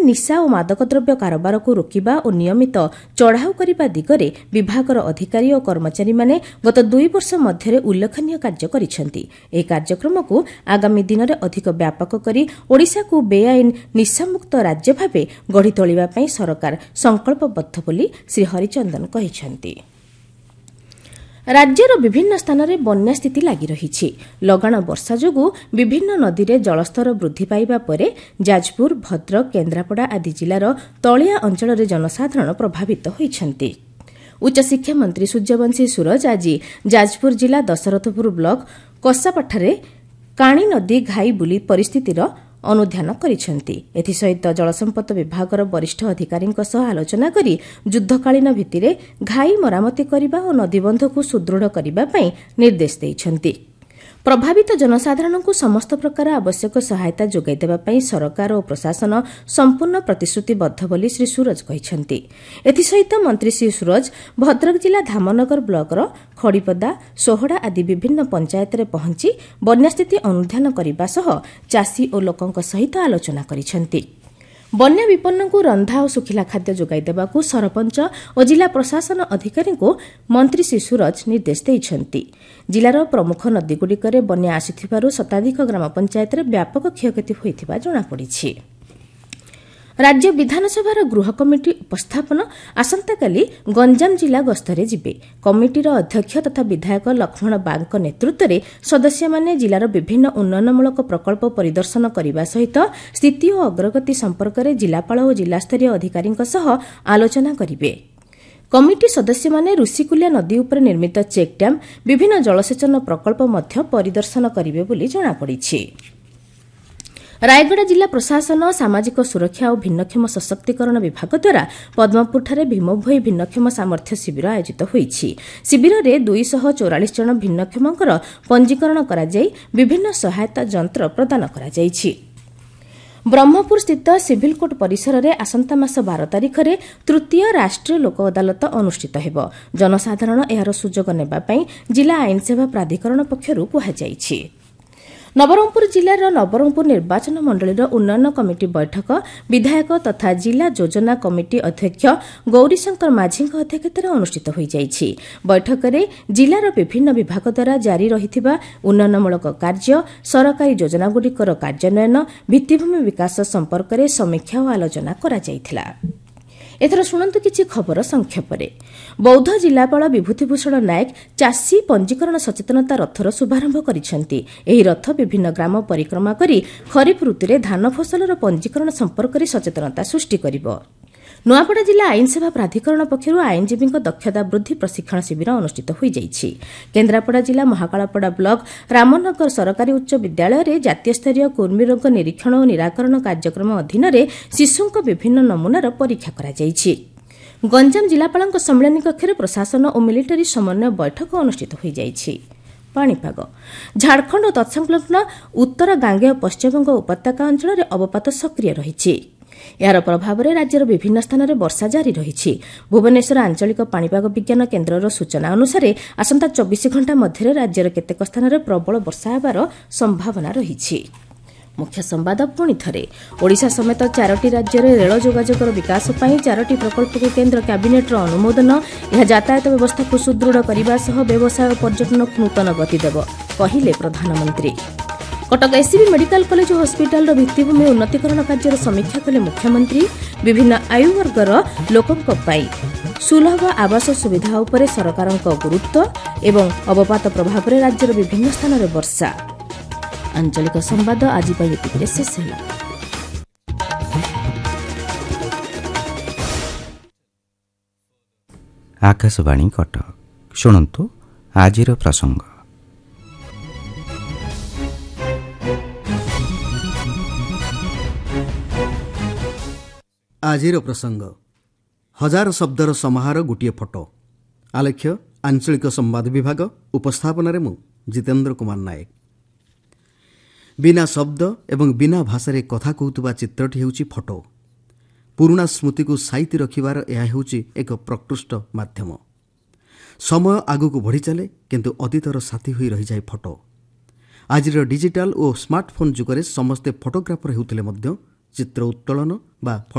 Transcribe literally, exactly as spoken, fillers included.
ନିଶା ଓ ମାଦକ ଦ୍ରବ୍ୟ କାରବାରକୁ ରୋକିବା ଓ ନିୟମିତ ଚଢ଼ାଉ କରିବା ଦିଗରେ ବିଭାଗର ଅଧିକାରୀ ଓ କର୍ମଚାରୀମାନେ ଗତ ଦୁଇ ବର୍ଷ ମଧ୍ୟରେ ଉଲ୍ଲେଖନୀୟ କାର୍ଯ୍ୟ କରିଛନ୍ତି। ଏହି କାର୍ଯ୍ୟକ୍ରମକୁ ଆଗାମୀ ଦିନରେ ଅଧିକ ବ୍ୟାପକ କରି ଓଡ଼ିଶାକୁ ବେଆଇନ ନିଶାମୁକ୍ତ ରାଜ୍ୟ ଭାବେ ଗଢ଼ି ତୋଳିବା ପାଇଁ ସରକାର ସଂକଳ୍ପବଦ୍ଧ ବୋଲି ଶ୍ରୀ ହରିଚନ୍ଦନ କହିଛନ୍ତି। ରାଜ୍ୟର ବିଭିନ୍ନ ସ୍ଥାନରେ ବନ୍ୟା ସ୍ଥିତି ଲାଗି ରହିଛି। ଲଗାଣ ବର୍ଷା ଯୋଗୁଁ ବିଭିନ୍ନ ନଦୀରେ ଜଳସ୍ତର ବୃଦ୍ଧି ପାଇବା ପରେ ଯାଜପୁର, ଭଦ୍ରକ, କେନ୍ଦ୍ରାପଡ଼ା ଆଦି ଜିଲ୍ଲାର ତଳିଆ ଅଞ୍ଚଳରେ ଜନସାଧାରଣ ପ୍ରଭାବିତ ହୋଇଛନ୍ତି। ଉଚ୍ଚଶିକ୍ଷା ମନ୍ତ୍ରୀ ସୂର୍ଯ୍ୟବଂଶୀ ସୁରଜ ଆଜି ଯାଜପୁର ଜିଲ୍ଲା ଦଶରଥପୁର ବ୍ଲକ କସାପାଠାରେ କାଣି ନଦୀ ଘାଇ ବୁଲି ପରିସ୍ଥିତିର ଅନୁଧ୍ୟାନ କରିଛନ୍ତି। ଏଥିସହିତ ଜଳସମ୍ପଦ ବିଭାଗର ବରିଷ୍ଠ ଅଧିକାରୀଙ୍କ ସହ ଆଲୋଚନା କରି ଯୁଦ୍ଧକାଳୀନ ଭିତ୍ତିରେ ଘାଇ ମରାମତି କରିବା ଓ ନଦୀବନ୍ଧକୁ ସୁଦୃଢ଼ କରିବା ପାଇଁ ନିର୍ଦ୍ଦେଶ ଦେଇଛନ୍ତି। ପ୍ରଭାବିତ ଜନସାଧାରଣଙ୍କୁ ସମସ୍ତ ପ୍ରକାର ଆବଶ୍ୟକ ସହାୟତା ଯୋଗାଇ ଦେବା ପାଇଁ ସରକାର ଓ ପ୍ରଶାସନ ସମ୍ପୂର୍ଣ୍ଣ ପ୍ରତିଶ୍ରୁତିବଦ୍ଧ ବୋଲି ଶ୍ରୀ ସୁରଜ କହିଛନ୍ତି। ଏଥିସହିତ ମନ୍ତ୍ରୀ ଶ୍ରୀ ସୁରଜ ଭଦ୍ରକ ଜିଲ୍ଲା ଧାମନଗର ବ୍ଲକର ଖଡ଼ିପଦା, ସୋହଡ଼ା ଆଦି ବିଭିନ୍ନ ପଞ୍ଚାୟତରେ ପହଞ୍ଚି ବନ୍ୟାସ୍ଥିତି ଅନୁଧ୍ୟାନ କରିବା ସହ ଚାଷୀ ଓ ଲୋକଙ୍କ ସହିତ ଆଲୋଚନା କରିଛନ୍ତି। ବନ୍ୟା ବିପନ୍ନଙ୍କୁ ରନ୍ଧା ଓ ଶୁଖିଲା ଖାଦ୍ୟ ଯୋଗାଇ ଦେବାକୁ ସରପଞ୍ଚ ଓ ଜିଲ୍ଲା ପ୍ରଶାସନ ଅଧିକାରୀଙ୍କୁ ମନ୍ତ୍ରୀ ଶ୍ରୀ ସୁରଜ ନିର୍ଦ୍ଦେଶ ଦେଇଛନ୍ତି। ଜିଲ୍ଲାର ପ୍ରମୁଖ ନଦୀଗୁଡ଼ିକରେ ବନ୍ୟା ଆସିଥିବାରୁ ଶତାଧିକ ଗ୍ରାମପଞ୍ଚାୟତରେ ବ୍ୟାପକ କ୍ଷୟକ୍ଷତି ହୋଇଥିବା ଜଣାପଡ଼ିଛି। ରାଜ୍ୟ ବିଧାନସଭାର ଗୃହ କମିଟି ଉପସ୍ଥାପନ ଆସନ୍ତାକାଲି ଗଞ୍ଜାମ ଜିଲ୍ଲା ଗସ୍ତରେ ଯିବେ। କମିଟିର ଅଧ୍ୟକ୍ଷ ତଥା ବିଧାୟକ ଲକ୍ଷ୍ମଣ ବାଗଙ୍କ ନେତୃତ୍ୱରେ ସଦସ୍ୟମାନେ ଜିଲ୍ଲାର ବିଭିନ୍ନ ଉନ୍ନୟନମୂଳକ ପ୍ରକଳ୍ପ ପରିଦର୍ଶନ କରିବା ସହିତ ସ୍ଥିତି ଓ ଅଗ୍ରଗତି ସମ୍ପର୍କରେ ଜିଲ୍ଲାପାଳ ଓ ଜିଲ୍ଲାସ୍ତରୀୟ ଅଧିକାରୀଙ୍କ ସହ ଆଲୋଚନା କରିବେ। କମିଟି ସଦସ୍ୟମାନେ ଋଷିକୁଲିଆ ନଦୀ ଉପରେ ନିର୍ମିତ ଚେକ୍ ଡ୍ୟାମ୍, ବିଭିନ୍ନ ଜଳସେଚନ ପ୍ରକଳ୍ପ ମଧ୍ୟ ପରିଦର୍ଶନ କରିବେ ବୋଲି ଜଣାପଡ଼ିଛି। ରାୟଗଡ଼ା ଜିଲ୍ଲା ପ୍ରଶାସନ ସାମାଜିକ ସୁରକ୍ଷା ଓ ଭିନ୍ନକ୍ଷମ ସଶକ୍ତିକରଣ ବିଭାଗ ଦ୍ୱାରା ପଦ୍ମପୁରଠାରେ ଭୀମଭୋଇ ଭିନ୍ନକ୍ଷମ ସାମର୍ଥ୍ୟ ଶିବିର ଆୟୋଜିତ ହୋଇଛି। ଶିବିରରେ ଦୁଇଶହ ଚଉରାଳିଶ ଜଣ ଭିନ୍ନକ୍ଷମଙ୍କର ପଞ୍ଜୀକରଣ କରାଯାଇ ବିଭିନ୍ନ ସହାୟତା ଯନ୍ତ୍ର ପ୍ରଦାନ କରାଯାଇଛି। ବ୍ରହ୍ମପୁରସ୍ଥିତ ସିଭିଲ୍ କୋର୍ଟ ପରିସରରେ ଆସନ୍ତା ମାସ ବାର ତାରିଖରେ ତୃତୀୟ ରାଷ୍ଟ୍ରୀୟ ଲୋକ ଅଦାଲତ ଅନୁଷ୍ଠିତ ହେବ। ଜନସାଧାରଣ ଏହାର ସୁଯୋଗ ନେବା ପାଇଁ ଜିଲ୍ଲା ଆଇନସେବା ପ୍ରାଧିକରଣ ପକ୍ଷରୁ କୁହାଯାଇଛି। ନବରଙ୍ଗପୁର ଜିଲ୍ଲାର ନବରଙ୍ଗପୁର ନିର୍ବାଚନ ମଣ୍ଡଳୀର ଉନ୍ନୟନ କମିଟି ବୈଠକ ବିଧାୟକ ତଥା ଜିଲ୍ଲା ଯୋଜନା କମିଟି ଅଧ୍ୟକ୍ଷ ଗୌରୀଶଙ୍କର ମାଝୀଙ୍କ ଅଧ୍ୟକ୍ଷତାରେ ଅନୁଷ୍ଠିତ ହୋଇଯାଇଛି। ବୈଠକରେ ଜିଲ୍ଲାର ବିଭିନ୍ନ ବିଭାଗ ଦ୍ୱାରା ଜାରି ରହିଥିବା ଉନ୍ନୟନମୂଳକ କାର୍ଯ୍ୟ, ସରକାରୀ ଯୋଜନାଗୁଡ଼ିକର କାର୍ଯ୍ୟାନ୍ୱୟନ, ଭିତ୍ତିଭୂମି ବିକାଶ ସମ୍ପର୍କରେ ସମୀକ୍ଷା ଓ ଆଲୋଚନା କରାଯାଇଥିଲା। ଏଥର ଶୁଣନ୍ତୁ କିଛି ଖବର ସଂକ୍ଷେପରେ। ବୌଦ୍ଧ ଜିଲ୍ଲାପାଳ ବିଭୂତିଭୂଷଣ ନାୟକ ଚାଷୀ ପଞ୍ଜୀକରଣ ସଚେତନତା ରଥର ଶୁଭାରମ୍ଭ କରିଛନ୍ତି। ଏହି ରଥ ବିଭିନ୍ନ ଗ୍ରାମ ପରିକ୍ରମା କରି ଖରିଫ ଋତୁରେ ଧାନ ଫସଲର ପଞ୍ଜୀକରଣ ସମ୍ପର୍କରେ ସଚେତନତା ସୃଷ୍ଟି କରିବ। ନୂଆପଡ଼ା ଜିଲ୍ଲା ଆଇନସେବା ପ୍ରାଧିକରଣ ପକ୍ଷରୁ ଆଇନଜୀବୀଙ୍କ ଦକ୍ଷତା ବୃଦ୍ଧି ପ୍ରଶିକ୍ଷଣ ଶିବିର ଅନୁଷ୍ଠିତ ହୋଇଯାଇଛି। କେନ୍ଦ୍ରାପଡ଼ା ଜିଲ୍ଲା ମହାକାଳପଡ଼ା ବ୍ଲକ ରାମନଗର ସରକାରୀ ଉଚ୍ଚ ବିଦ୍ୟାଳୟରେ ଜାତୀୟସ୍ତରୀୟ କୃମି ରୋଗ ନିରୀକ୍ଷଣ ଓ ନିରାକରଣ କାର୍ଯ୍ୟକ୍ରମ ଅଧୀନରେ ଶିଶୁଙ୍କ ବିଭିନ୍ନ ନମୁନାର ପରୀକ୍ଷା କରାଯାଇଛି। ଗଞ୍ଜାମ ଜିଲ୍ଲାପାଳଙ୍କ ସମ୍ମିଳନୀ କକ୍ଷରେ ପ୍ରଶାସନ ଓ ମିଲିଟାରୀ ସମନ୍ୱୟ ବୈଠକ ଅନୁଷ୍ଠିତ ହୋଇଯାଇଛି। ପାଣିପାଗ ଝାଡ଼ଖଣ୍ଡ ଓ ତତ୍ସଂଲଗ୍ନ ଉତ୍ତର ଗାଙ୍ଗେୟ ପଶ୍ଚିମବଙ୍ଗ ଉପତ୍ୟକା ଅଞ୍ଚଳରେ ଅବପାତ ସକ୍ରିୟ ରହିଛି। ଏହାର ପ୍ରଭାବରେ ରାଜ୍ୟର ବିଭିନ୍ନ ସ୍ଥାନରେ ବର୍ଷା ଜାରି ରହିଛି। ଭୁବନେଶ୍ୱର ଆଞ୍ଚଳିକ ପାଣିପାଗ ବିଜ୍ଞାନ କେନ୍ଦ୍ରର ସୂଚନା ଅନୁସାରେ ଆସନ୍ତା ଚବିଶ ଘଣ୍ଟା ମଧ୍ୟରେ ରାଜ୍ୟର କେତେକ ସ୍ଥାନରେ ପ୍ରବଳ ବର୍ଷା ହେବାର ସମ୍ଭାବନା ରହିଛି। ମୁଖ୍ୟ ସମ୍ବାଦ ପୁଣି ଥରେ। ଓଡ଼ିଶା ସମେତ ଚାରୋଟି ରାଜ୍ୟରେ ରେଳ ଯୋଗାଯୋଗର ବିକାଶ ପାଇଁ ଚାରୋଟି ପ୍ରକଳ୍ପକୁ କେନ୍ଦ୍ର କ୍ୟାବିନେଟ୍ର ଅନୁମୋଦନ। ଏହା ଯାତାୟାତ ବ୍ୟବସ୍ଥାକୁ ସୁଦୃଢ଼ କରିବା ସହ ବ୍ୟବସାୟ ଓ ପର୍ଯ୍ୟଟନକୁ ନୂତନ ଗତି ଦେବ, କହିଲେ ପ୍ରଧାନମନ୍ତ୍ରୀ। କଟକ ଏସ୍ସିବି ମେଡିକାଲ କଲେଜ ଓ ହସ୍ପିଟାଲର ଭିତ୍ତିଭୂମି ଉନ୍ନତୀକରଣ କାର୍ଯ୍ୟର ସମୀକ୍ଷା କଲେ ମୁଖ୍ୟମନ୍ତ୍ରୀ। ବିଭିନ୍ନ ଆୟୁବର୍ଗର ଲୋକଙ୍କ ପାଇଁ ସୁଲଭ ଆବାସ ସୁବିଧା ଉପରେ ସରକାରଙ୍କ ଗୁରୁତ୍ୱ ଏବଂ ଅବପାତ ପ୍ରଭାବରେ ରାଜ୍ୟର ବିଭିନ୍ନ ସ୍ଥାନରେ ବର୍ଷା। ଆଞ୍ଚଳିକ ସମ୍ବାଦ ଆଜି ପାଇଁ ଏତିକିରେ ଶେଷ ହେଲା। ଆକାଶବାଣୀ କଟକ। ଶୁଣନ୍ତୁ ଆଜିର ପ୍ରସଙ୍ଗ। ଆଜିର ପ୍ରସଙ୍ଗ ହଜାର ଶବ୍ଦର ସମାହାର ଗୋଟିଏ ଫଟୋ। ଆଲେଖ୍ୟ ଆଞ୍ଚଳିକ ସମ୍ବାଦ ବିଭାଗ। ଉପସ୍ଥାପନାରେ ମୁଁ ଜିତେନ୍ଦ୍ର କୁମାର ନାୟକ। ବିନା ଶବ୍ଦ ଏବଂ ବିନା ଭାଷାରେ କଥା କହୁଥିବା ଚିତ୍ରଟି ହେଉଛି ଫଟୋ। ପୁରୁଣା ସ୍ମୃତିକୁ ସାଇତି ରଖିବାର ଏହା ହେଉଛି ଏକ ପ୍ରକୃଷ୍ଟ ମାଧ୍ୟମ। ସମୟ ଆଗକୁ ବଢ଼ିଚାଲେ, କିନ୍ତୁ ଅତୀତର ସାଥୀ ହୋଇ ରହିଯାଏ ଫଟୋ। ଆଜିର ଡିଜିଟାଲ ଓ ସ୍ମାର୍ଟଫୋନ୍ ଯୁଗରେ ସମସ୍ତେ ଫଟୋଗ୍ରାଫର ହେଉଥିଲେ ମଧ୍ୟ ଚିତ୍ର ଉତ୍ତୋଳନ ବା